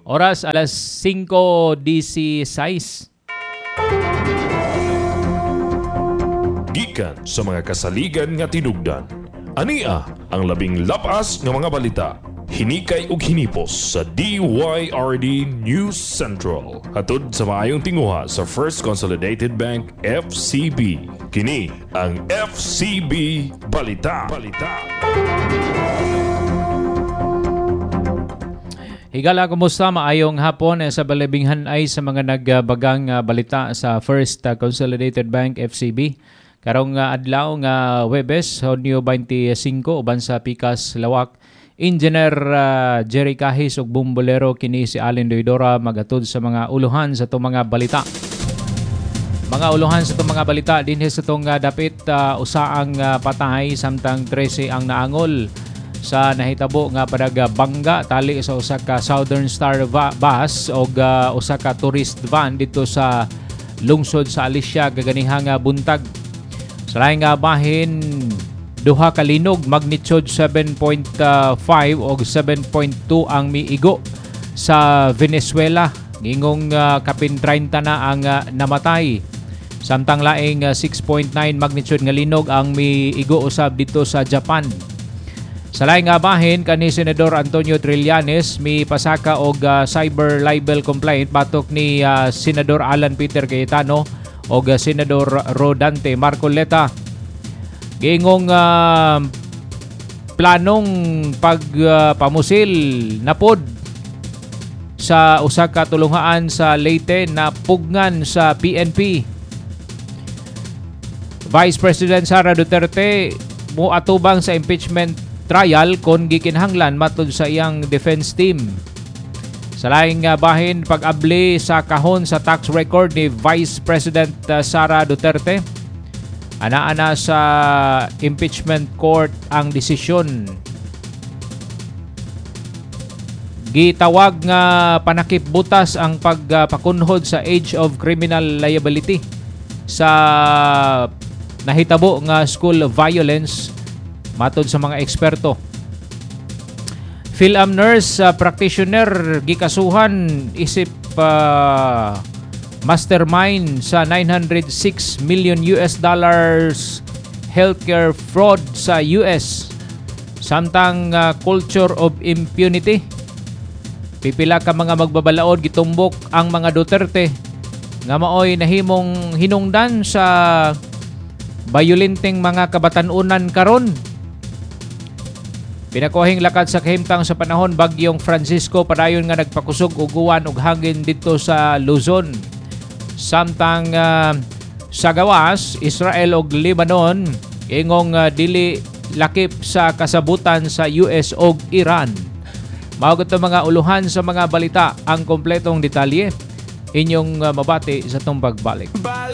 Oras alas 5:16. Gikan sa mga kasaligan nga tinugdan. Ania ang labing lapas nga mga balita. Hinikay ug hinipos sa DYRD News Central. Hatod sa maayong tinguha sa First Consolidated Bank FCB. Kini ang FCB Balita. Higala, kumusta? Maayong hapon sa balibinghan ay sa mga nagbagang balita sa First Consolidated Bank FCB. Karong adlaw nga Huwebes, Hunyo 25, uban sa Pikas, Lawak. Engineer Jerry Kahis ug Bumbolero kini si Allen Doidora magatod sa mga uluhan sa itong mga balita. Mga uluhan sa itong mga balita dinhi sa itong dapit usaang patay samtang 13 ang naangol sa nahitabo nga bangga tali sa usa ka Southern Star bus o usa ka tourist van dito sa lungsod sa Alicia kaganihang buntag. Sa laing bahin, duha ka linog, magnitude 7.5 o 7.2 ang miigo sa Venezuela. Ngingong kapin 30 na ang namatay. Samtang laing 6.9 magnitude nga linog ang miigo usab dito sa Japan. Sa laing bahin, kani Senador Antonio Trillanes mi pasaka og cyber libel complaint batok ni Senador Alan Peter Cayetano og Senador Rodante Marcoleta. Gingong planong pagpamusil napod sa usa ka tulunghaan sa Leyte na pugngan sa PNP. Vice President Sara Duterte moatubang sa impeachment trial kon gikinahanglan matud sa iyang defense team. Sa laing bahin, pag-abli sa kahon sa tax record ni Vice President Sara Duterte. Ana-ana sa impeachment court ang desisyon. Gitawag nga panakip butas ang pagpakunhod sa age of criminal liability sa nahitabo nga school violence matod sa mga eksperto. PhilAm nurse practitioner gikasuhan isip mastermind sa $906 million healthcare fraud sa US. Samtang culture of impunity, pipila ka mga magbabalaod gitumbok ang mga Duterte nga maoy nahimong hinungdan sa bayolenteng mga kabatanunan karon. Pinakuhing lakad sa kahimtang sa panahon bagyong Francisco padayon nga nagpakusog og uwan ug hangin dito sa Luzon. Samtang sa gawas, Israel ug Lebanon ingong dili lakip sa kasabutan sa US ug Iran. Mao gito mga uluhan sa mga balita, ang kompletong detalye inyong mabati sa tong pagbalik.